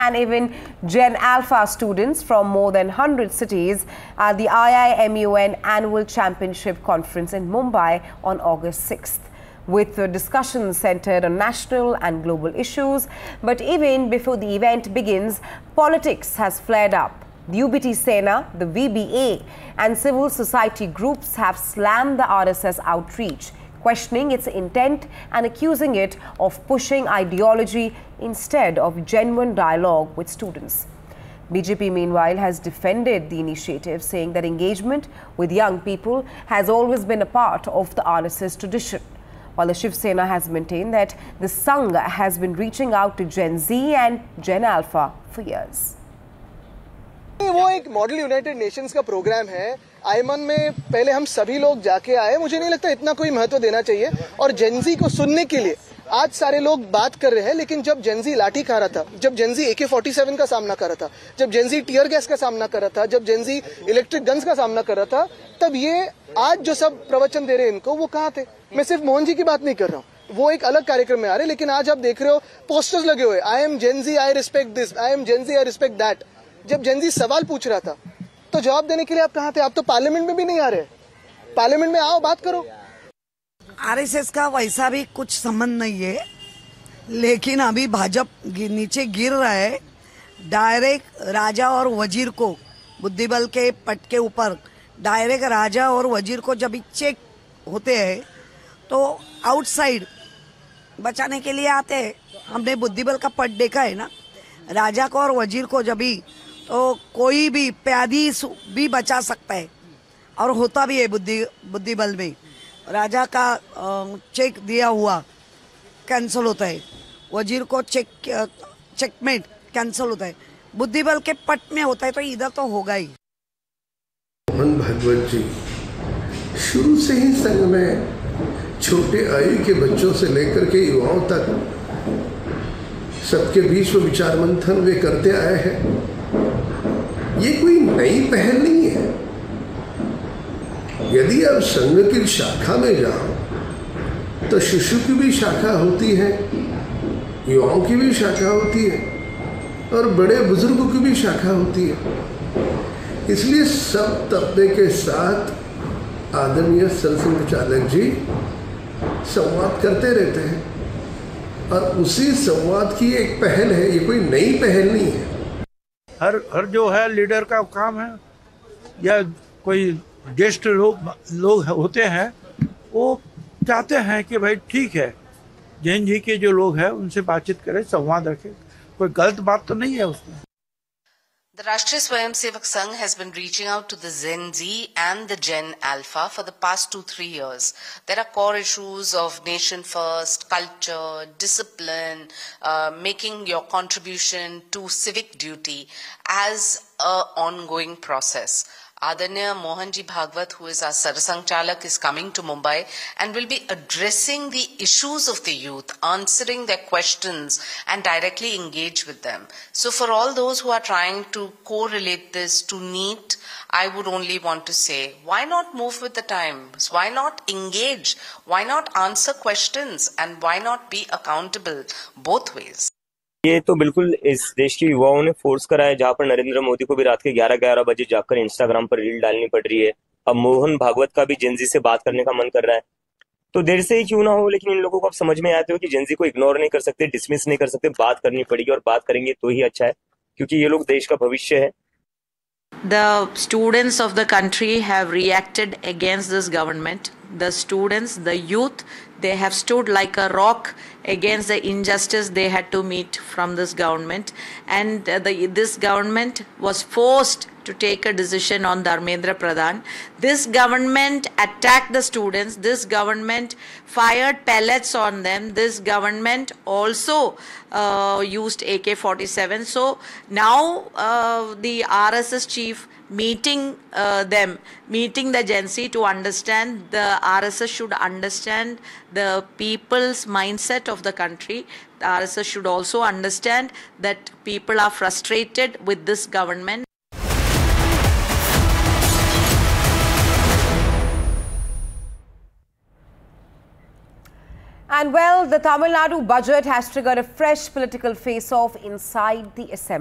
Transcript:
And even Gen Alpha students from more than 100 cities at the IIMUN Annual Championship Conference in Mumbai on August 6th. With discussions centered on national and global issues. But even before the event begins, politics has flared up. The UBT Sena, the VBA and civil society groups have slammed the RSS outreach, questioning its intent and accusing it of pushing ideology instead of genuine dialogue with students. BJP, meanwhile, has defended the initiative, saying that engagement with young people has always been a part of the RSS tradition, while the Shiv Sena has maintained that the Sangh has been reaching out to Gen Z and Gen Alpha for years. वो एक model United Nations का programme है। आयमन में पहले हम सभी लोग जाके आए, मुझे नहीं लगता इतना कोई महत्व देना चाहिए। और जेनजी को सुनने के लिए आज सारे लोग बात कर रहे हैं, लेकिन जब जेनजी लाठी खा रहा था, जब जेनजी AK-47 का सामना कर रहा था, जब जेनजी टीयर गैस का सामना कर रहा था, जब जेनजी इलेक्ट्रिक गन्स का सामना कर रहा था, तब ये आज जो सब प्रवचन दे रहे हैं इनको, वो कहाँ थे? मैं सिर्फ मोहन जी की बात नहीं कर रहा हूँ, वो एक अलग कार्यक्रम में आ रहे, लेकिन आज आप देख रहे हो पोस्टर्स लगे हुए, I am Gen Z, I respect this, I am Gen Z, I respect that. जब जेनजी सवाल पूछ रहा था तो जवाब देने के लिए आप कहाँ थे? आप तो पार्लियामेंट में भी नहीं आ रहे। पार्लियामेंट में आओ, बात करो। आरएसएस का वैसा भी कुछ संबंध नहीं है, लेकिन अभी भाजपा नीचे गिर रहा है। डायरेक्ट राजा और वजीर को बुद्धिबल के पट के ऊपर डायरेक्ट राजा और वजीर को जब चेक होते हैं तो आउटसाइड बचाने के लिए आते हैं। हमने बुद्धिबल का पट देखा है ना, राजा को और वजीर को जब भी तो कोई भी प्यादी भी बचा सकता है, और होता भी है बुद्धिबल में। राजा का चेक दिया हुआ कैंसिल होता है, वजीर को चेकमेट कैंसिल होता है, बुद्धिबल के पट में होता है, तो इधर तो होगा ही। मोहन भागवत जी शुरू से ही संघ में छोटे आयु के बच्चों से लेकर के युवाओं तक सबके बीच में विचार मंथन वे करते आए हैं। ये कोई नई पहल नहीं है। यदि आप संघ की शाखा में जाओ तो शिशु की भी शाखा होती है, युवाओं की भी शाखा होती है, और बड़े बुजुर्गों की भी शाखा होती है। इसलिए सब तबके के साथ आदरणीय सरसिंह चालक जी संवाद करते रहते हैं, और उसी संवाद की एक पहल है, ये कोई नई पहल नहीं है। हर जो है लीडर का काम है, या कोई ज्येष्ठ लोग होते हैं, वो चाहते हैं कि भाई ठीक है, जैन जी के जो लोग हैं उनसे बातचीत करें, संवाद रखें, कोई गलत बात तो नहीं है उसमें। The Rashtriya Swayamsevak Sangh has been reaching out to the Gen Z and the Gen Alpha for the past 2-3 years. There are core issues of nation first, culture, discipline, making your contribution to civic duty as an ongoing process. Adarniya Mohanji Bhagwat, who is our Sarsang Chalak, is coming to Mumbai and will be addressing the issues of the youth, answering their questions and directly engage with them. So for all those who are trying to correlate this to NEET, I would only want to say, why not move with the times? Why not engage? Why not answer questions? And why not be accountable both ways? ये तो बिल्कुल इस देश के युवाओं ने force करा है, जहाँ पर नरेंद्र मोदी को भी रात के 11-11 बजे जाकर इंस्टाग्राम पर रील डालनी पड़ रही है। अब मोहन भागवत का भी जेनजी से बात करने का मन कर रहा है, तो देर से ही क्यों ना हो, लेकिन इन लोगों को अब समझ में आते हो कि जेनजी को इग्नोर नहीं कर सकते, डिसमिस नहीं कर सकते, बात करनी पड़ेगी, और बात करेंगे तो ही अच्छा है, क्योंकि ये लोग देश का भविष्य है। The students of the country have reacted against this government. The students, the youth, they have stood like a rock against the injustice they had to meet from this government, and this government was forced to take a decision on Dharmendra Pradhan. This government attacked the students. This government fired pellets on them. This government also used AK-47. So now the RSS chief meeting the Gen Z to understand, the RSS should understand the people's mindset of the country. The RSS should also understand that people are frustrated with this government. And well, the Tamil Nadu budget has triggered a fresh political face-off inside the assembly.